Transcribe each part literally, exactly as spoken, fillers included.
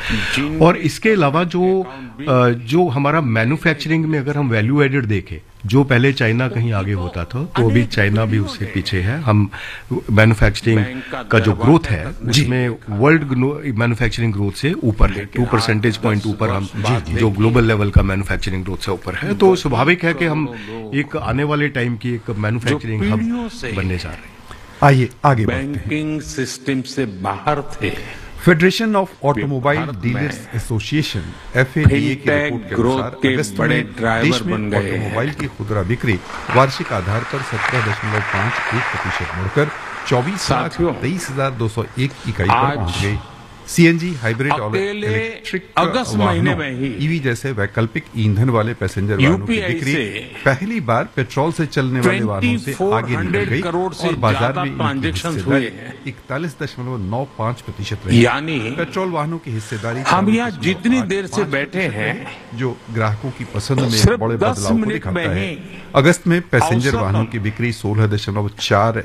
और इसके अलावा जो जो हमारा मैन्युफैक्चरिंग में अगर हम वैल्यू एडेड देखें, जो पहले चाइना कहीं आगे होता था, तो अभी चाइना भी उससे पीछे है। हम मैन्युफैक्चरिंग का जो ग्रोथ है उसमें वर्ल्ड मैन्युफैक्चरिंग ग्रोथ से ऊपर है, टू परसेंटेज पॉइंट ऊपर हम जो ग्लोबल लेवल का मैन्युफैक्चरिंग ग्रोथ से ऊपर है। तो स्वाभाविक है कि हम एक आने वाले टाइम की एक मैन्युफैक्चरिंग हब बनने जा रहे हैं। आइए आगे बढ़ते हैं। बैंकिंग सिस्टम से बाहर थे। Federation of automobile dealers association F A D A की रिपोर्ट के अनुसार अगस्त में देश में ऑटोमोबाइल की खुदरा बिक्री वार्षिक आधार पर सत्रह दशमलव पांच एक प्रतिशत बढ़कर चौबीस लाख तेईस हजार दो सौ एक इकाई पर पहुंच गई। सीएनजी, हाइब्रिड और इलेक्ट्रिक अगस्त महीने में ही ईवी जैसे वैकल्पिक ईंधन वाले पैसेंजर वाहनों की बिक्री पहली बार पेट्रोल से चलने वाले वाहनों से आगे निकल गई और बाजार में ट्रांजेक्शन हुए इकतालीस दशमलव नौ पांच प्रतिशत रही। यानी पेट्रोल वाहनों की हिस्सेदारी हम यहाँ जितनी देर से बैठे हैं, जो ग्राहकों की पसंद में बड़े बदलाव को दिखाता है। अगस्त में पैसेंजर वाहनों की बिक्री सोलह दशमलव चार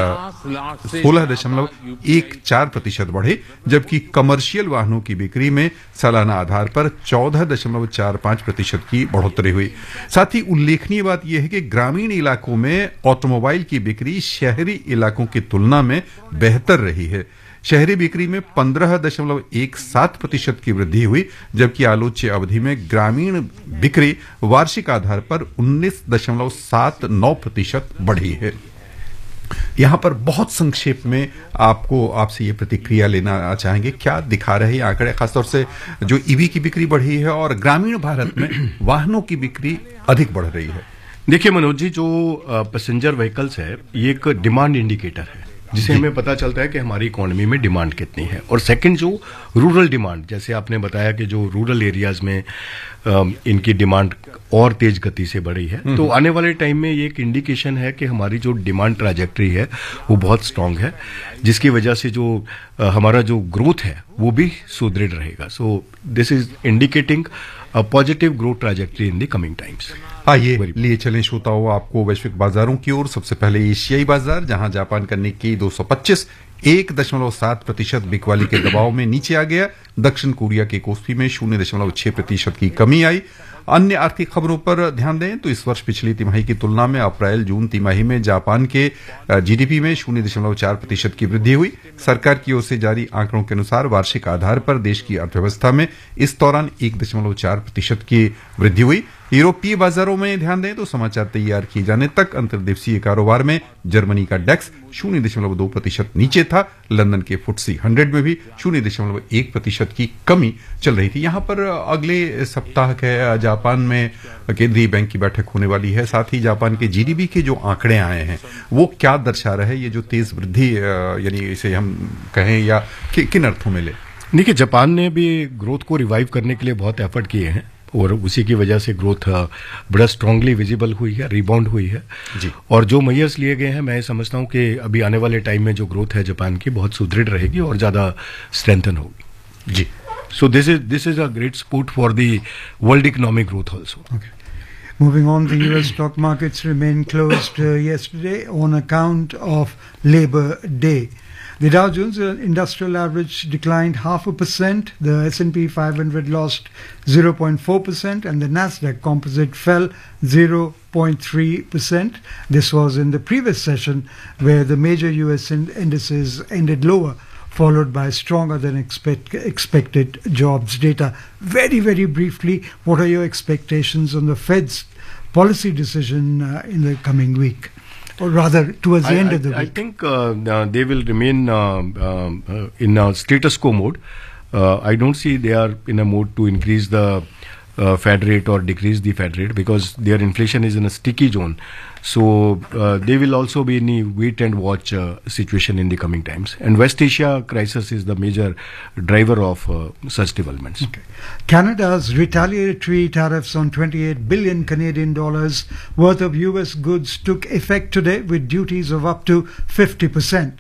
सोलह दशमलव एक चार प्रतिशत बढ़े, जबकि कमर्शियल वाहनों की बिक्री में सालाना आधार पर चौदह दशमलव चार पांच प्रतिशत की बढ़ोतरी हुई। साथ ही उल्लेखनीय बात यह है कि ग्रामीण इलाकों में ऑटोमोबाइल की बिक्री शहरी इलाकों की तुलना में बेहतर रही है। शहरी बिक्री में पंद्रह दशमलव एक सात प्रतिशत की वृद्धि हुई, जबकि आलोच्य अवधि में ग्रामीण बिक्री वार्षिक आधार पर उन्नीस दशमलव सात नौ प्रतिशत बढ़ी है। यहां पर बहुत संक्षेप में आपको आपसे ये प्रतिक्रिया लेना चाहेंगे, क्या दिखा रहे हैं आंकड़े, खासतौर से जो ईवी की बिक्री बढ़ी है और ग्रामीण भारत में वाहनों की बिक्री अधिक बढ़ रही है। देखिए मनोज जी, जो पैसेंजर व्हीकल्स है ये एक डिमांड इंडिकेटर है, जिसे हमें पता चलता है कि हमारी इकोनॉमी में डिमांड कितनी है। और सेकंड जो रूरल डिमांड, जैसे आपने बताया कि जो रूरल एरियाज में इनकी डिमांड और तेज गति से बढ़ी है, तो आने वाले टाइम में ये एक इंडिकेशन है कि हमारी जो डिमांड ट्रैजेक्टरी है वो बहुत स्ट्रांग है, जिसकी वजह से जो हमारा जो ग्रोथ है वो भी सुदृढ़ रहेगा। So this is indicating a positive growth trajectory in the coming times. आइए लिए चलें श्रोताओं आपको वैश्विक बाजारों की ओर। सबसे पहले एशियाई बाजार, जहां जापान का निक्केई दो सौ पच्चीस एक दशमलव सात प्रतिशत बिकवाली के दबाव में नीचे आ गया। दक्षिण कोरिया के कोस्पी में शून्य दशमलव छह प्रतिशत की कमी आई। अन्य आर्थिक खबरों पर ध्यान दें तो इस वर्ष पिछली तिमाही की तुलना में अप्रैल जून तिमाही में जापान के जीडीपी में शून्य दशमलव चार प्रतिशत की वृद्धि हुई। सरकार की ओर से जारी आंकड़ों के अनुसार वार्षिक आधार पर देश की अर्थव्यवस्था में इस दौरान एक दशमलव चार प्रतिशत की वृद्धि हुई। यूरोपीय बाजारों में ध्यान दें तो समाचार तैयार किए जाने तक अंतर्देशीय कारोबार में जर्मनी का डेक्स शून्य दशमलव दो प्रतिशत नीचे था। लंदन के फुटसी हंड्रेड में भी शून्य दशमलव एक प्रतिशत की कमी चल रही थी। यहां पर अगले सप्ताह के जापान में केंद्रीय बैंक की बैठक होने वाली है। साथ ही जापान के जीडीपी के जो आंकड़े आए हैं वो क्या दर्शा रहे, ये जो तेज वृद्धि यानी इसे हम कहें या कि, किन अर्थों में ले? देखिए, जापान ने भी ग्रोथ को रिवाइव करने के लिए बहुत एफर्ट किए हैं और उसी की वजह से ग्रोथ बड़ा स्ट्रांगली विजिबल हुई है, रिबाउंड हुई है जी। और जो मेजर्स लिए गए हैं, मैं समझता हूं कि अभी आने वाले टाइम में जो ग्रोथ है जापान की बहुत सुदृढ़ रहेगी और ज्यादा स्ट्रेंथन होगी जी। So this is this is a great support for the world economic growth also. Moving on, the U S stock markets remained closed uh, yesterday on account of Labor Day. The Dow Jones Industrial Average declined half a percent, the S and P five hundred lost zero point four percent, and the Nasdaq Composite fell zero point three percent. This was in the previous session where the major U S indices ended lower, followed by stronger than expect, expected jobs data. Very, very briefly, what are your expectations on the Fed's policy decision uh, in the coming week? Or rather, towards the I, end I, of the I week? I think uh, uh, they will remain uh, um, uh, in a status quo mode. Uh, I don't see they are in a mode to increase the uh, Fed rate or decrease the Fed rate because their inflation is in a sticky zone. So uh, they will also be in a wait and watch uh, situation in the coming times. And West Asia crisis is the major driver of uh, such developments. Okay. Canada's retaliatory tariffs on twenty-eight billion Canadian dollars worth of U S goods took effect today with duties of up to fifty percent.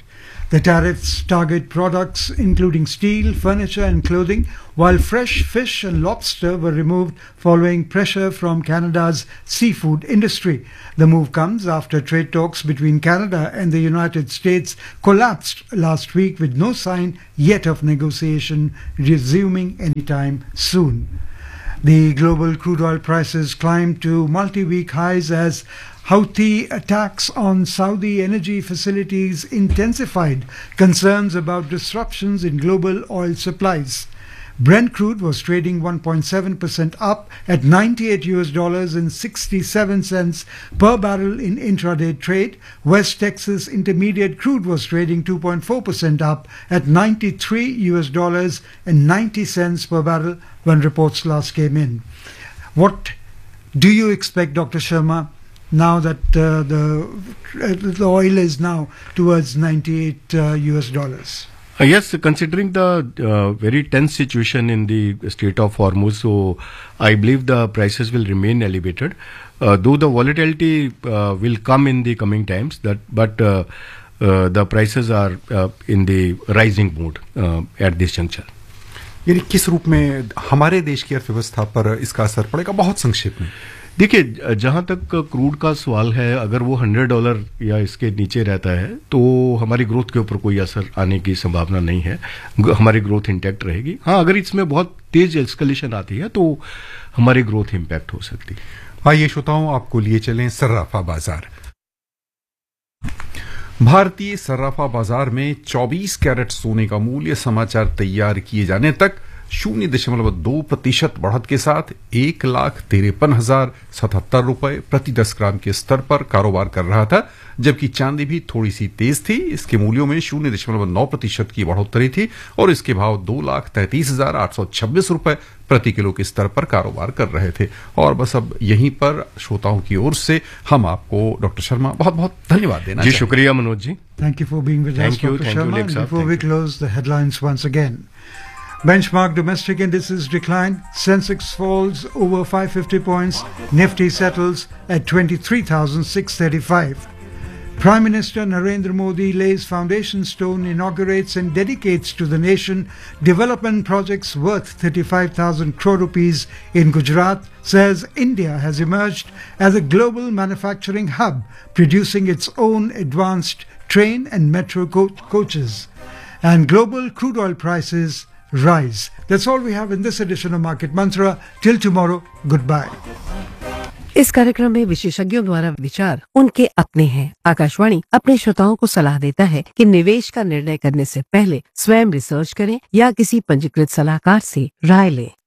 The tariffs target products including steel, furniture and clothing, while fresh fish and lobster were removed following pressure from Canada's seafood industry. The move comes after trade talks between Canada and the United States collapsed last week, with no sign yet of negotiation resuming anytime soon. The global crude oil prices climbed to multi-week highs as Houthi attacks on Saudi energy facilities intensified concerns about disruptions in global oil supplies. Brent crude was trading one point seven percent up at ninety-eight U S dollars and sixty-seven cents per barrel in intraday trade. West Texas Intermediate crude was trading two point four percent up at ninety-three U S dollars and ninety cents per barrel when reports last came in. What do you expect, Doctor Sharma, now that uh, the, uh, the oil is now towards ninety-eight uh, U S dollars? Uh, yes, considering the uh, very tense situation in the Strait of Hormuz, so I believe the prices will remain elevated. Uh, though the volatility uh, will come in the coming times, that but uh, uh, the prices are uh, in the rising mode uh, at this juncture. यानी किस रूप में हमारे देश की अर्थव्यवस्था पर इसका असर पड़ेगा, बहुत संक्षेप में? देखिए, जहां तक क्रूड का सवाल है, अगर वो हंड्रेड डॉलर या इसके नीचे रहता है तो हमारी ग्रोथ के ऊपर कोई असर आने की संभावना नहीं है, हमारी ग्रोथ इंटैक्ट रहेगी. हाँ, अगर इसमें बहुत तेज एस्केलेशन आती है तो हमारी ग्रोथ इंपैक्ट हो सकती है. आइए श्रोताओं, आपको लिए चलें सर्राफा बाजार. भारतीय सर्राफा बाजार में चौबीस कैरेट सोने का मूल्य समाचार तैयार किए जाने तक शून्य दशमलव दो प्रतिशत बढ़त के साथ एक लाख तिरपन हजार सतहत्तर रुपए प्रति दस ग्राम के स्तर पर कारोबार कर रहा था, जबकि चांदी भी थोड़ी सी तेज थी. इसके मूल्यों में शून्य दशमलव नौ प्रतिशत की बढ़ोतरी थी और इसके भाव दो लाख तैंतीस हजार आठ सौ छब्बीस रुपए प्रति किलो के स्तर पर कारोबार कर रहे थे. और बस अब यहीं पर श्रोताओं की ओर से हम आपको डॉक्टर शर्मा बहुत बहुत धन्यवाद देना जी. शुक्रिया Manoj ji. Thank you for being with us, Doctor Sharma. Before we close, the headlines once again. Benchmark domestic indices decline. Sensex falls over five hundred fifty points. Nifty settles at twenty-three thousand six hundred thirty-five. Prime Minister Narendra Modi lays foundation stone, inaugurates and dedicates to the nation development projects worth thirty-five thousand crore rupees in Gujarat, says India has emerged as a global manufacturing hub, producing its own advanced train and metro co- coaches. And global crude oil prices rise. That's all we have in this edition of Market Mantra. Till tomorrow, goodbye. इस कार्यक्रम में विशेषज्ञों द्वारा विचार उनके अपने हैं. आकाशवाणी अपने श्रोताओं को सलाह देता है कि निवेश का निर्णय करने से पहले स्वयं रिसर्च करें या किसी पंजीकृत सलाहकार से राय लें.